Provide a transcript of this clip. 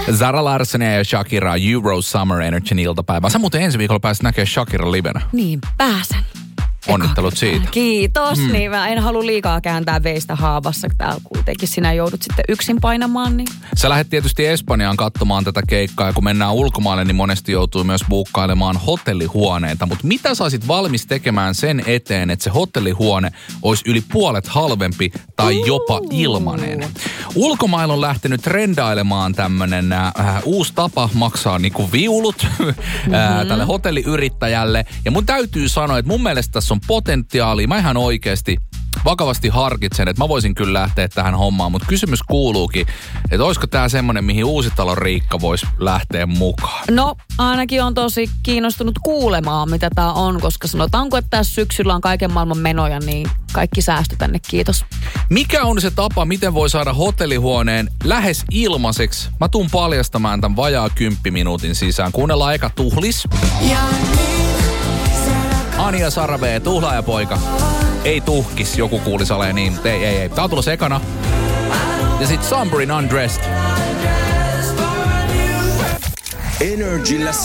Zara Larsonia ja Shakira, Euro Summer Energyn iltapäivä. Sä muuten ensi viikolla pääset näkemään Shakiran livenä. Niin, pääsen. Onnittelut siitä. Kiitos. Niin mä en halua liikaa kääntää veistä haavassa. Täällä kuitenkin sinä joudut sitten yksin painamaan. Niin. Sä lähdet tietysti Espanjaan katsomaan tätä keikkaa. Ja kun mennään ulkomaille, niin monesti joutuu myös buukkailemaan hotellihuoneita. Mutta mitä sä olisit valmis tekemään sen eteen, että se hotellihuone olisi yli puolet halvempi tai jopa ilmanen? Ulkomailla on lähtenyt trendailemaan tämmönen uusi tapa maksaa niinku viulut tälle hotelliyrittäjälle. Ja mun täytyy sanoa, että mun mielestä tässä on potentiaalia. Mä ihan oikeasti vakavasti harkitsen, että mä voisin kyllä lähteä tähän hommaan, mutta kysymys kuuluukin, että olisiko tää semmonen, mihin Uusitalon Riikka voisi lähteä mukaan? No, ainakin on tosi kiinnostunut kuulemaan, mitä tää on, koska sanotaanko, että tässä syksyllä on kaiken maailman menoja, niin kaikki säästö tänne, kiitos. Mikä on se tapa, miten voi saada hotellihuoneen lähes ilmaiseksi? Mä tuun paljastamaan tämän vajaa 10 minuutin sisään. Kuunnellaan eka Tuhlis. Anja Sarve, tuhlaajapoika. Ei tuhkis, joku kuulisi oleen niin. Ei. Tää on tulossa ekana. Ja sit Somberin Undressed. Energillä